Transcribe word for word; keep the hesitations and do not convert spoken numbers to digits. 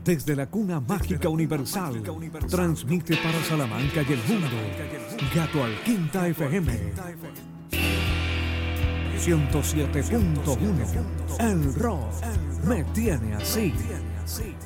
Desde la cuna mágica universal, transmite para Salamanca y el mundo, Gato al Quinta F M. ciento siete punto uno. El rock me tiene así.